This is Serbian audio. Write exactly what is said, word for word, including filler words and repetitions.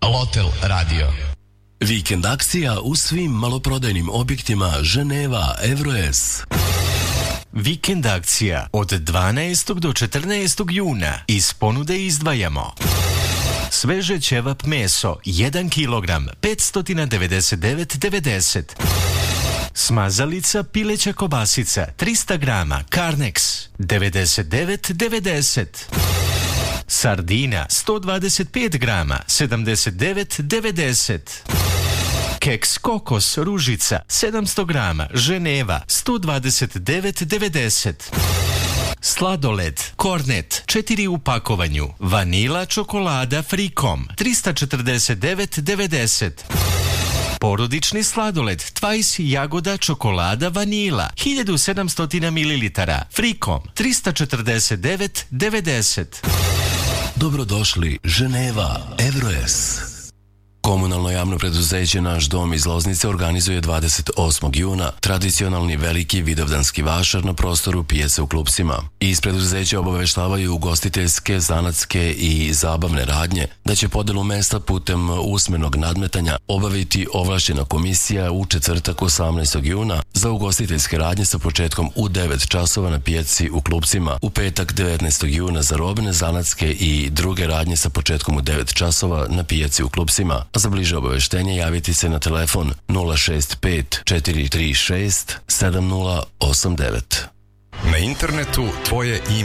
Lotel radio. Vikend akcija u svim maloprodajnim objektima Ženeva Evroes. Vikend akcija od dvanaestog do četrnaestog juna. Iz ponude izdvajamo sveže ćevap meso jedan kilogram petsto devedeset devet devedeset. Smazalica pileća kobasica trista grama Carnex devedeset devet devedeset. Sardina sto dvadeset pet grama sedamdeset devet devedeset. Keks kokos ružica sedamsto grama Ženeva sto dvadeset devet devedeset. Sladoled Kornet četiri u pakovanju vanila čokolada Frikom trista četrdeset devet devedeset. Porodični sladoled Twice jagoda čokolada vanila hiljadu sedamsto mililitara Frikom trista četrdeset devet devedeset. Dobrodošli Ženeva Evroes. Komunalno javno preduzeće Naš dom iz Loznice organizuje dvadeset osmog juna tradicionalni veliki vidovdanski vašar na prostoru pijace u Klupsima. Iz preduzeća obaveštavaju ugostiteljske, zanatske i zabavne radnje da će podelu mesta putem usmenog nadmetanja obaviti ovlašćena komisija u četvrtak osamnaestog juna za ugostiteljske radnje sa početkom u devet časova na pijaci u Klupsima, u petak devetnaestog juna za robne, zanatske i druge radnje sa početkom u devet časova na pijaci u Klupsima. Za bliže obaveštenje javiti se na telefon nula šest pet četiri tri šest sedam nula osam devet. Na internetu tvoje ime